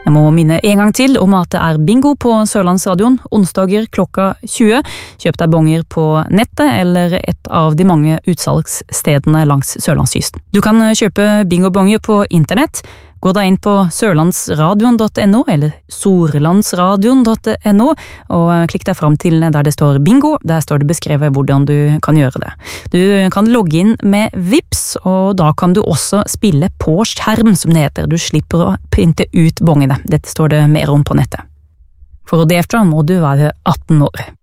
Jeg må minne en gang til om at det bingo på Sørlandsradion onsdager klokka 20. Kjøp deg bonger på nettet eller et av de mange utsalgsstedene langs Sørlandskysten. Du kan kjøpe bingobonger på internett. Gå da inn på sørlandsradion.no eller sorlandsradion.no og klikk deg fram til der det står bingo. Der står det beskrevet hvordan du kan gjøre det. Du kan logge inn med Vipps, og da kan du også spille på skjerm, som det heter. Du slipper å printe ut bongene. Dette står det mer om på nettet. For å delta må du være 18 år.